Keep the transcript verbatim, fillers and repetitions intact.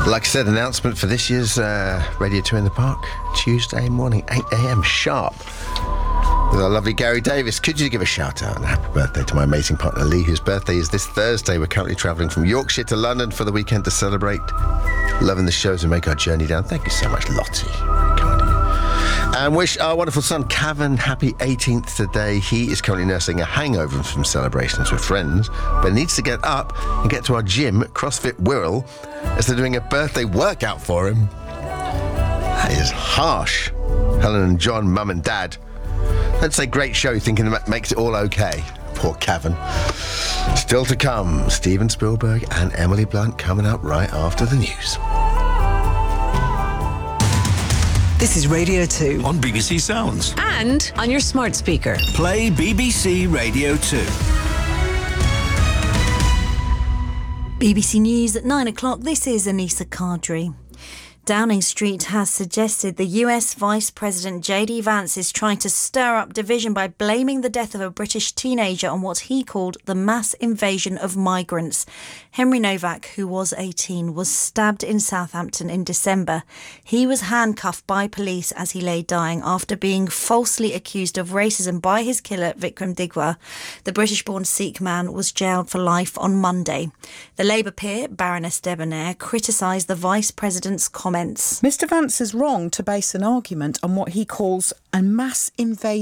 Like I said, announcement for this year's uh, Radio two in the Park, Tuesday morning, eight a.m. sharp. With our lovely Gary Davis. Could you give a shout out and happy birthday to my amazing partner Lee, whose birthday is this Thursday. We're currently travelling from Yorkshire to London for the weekend to celebrate. Loving the shows and make our journey down. Thank you so much, Lottie. Very kind of you. And wish our wonderful son Cavan happy eighteenth today. He is currently nursing a hangover from celebrations with friends, but needs to get up and get to our gym, CrossFit Wirral, as they're doing a birthday workout for him. That is harsh. Helen and John, mum and dad. Let's say great show, thinking that makes it all okay. Poor Cavan. Still to come, Steven Spielberg and Emily Blunt coming up right after the news. This is Radio two. On B B C Sounds. And on your smart speaker. Play B B C Radio two. B B C News at nine o'clock. This is Anissa Kadri. Downing Street has suggested the U S Vice President J D Vance is trying to stir up division by blaming the death of a British teenager on what he called the mass invasion of migrants. Henry Novak, who was eighteen, was stabbed in Southampton in December. He was handcuffed by police as he lay dying after being falsely accused of racism by his killer, Vikram Digwa. The British-born Sikh man was jailed for life on Monday. The Labour peer, Baroness Debonair, criticised the Vice President's comments. Mr Vance is wrong to base an argument on what he calls a mass invasion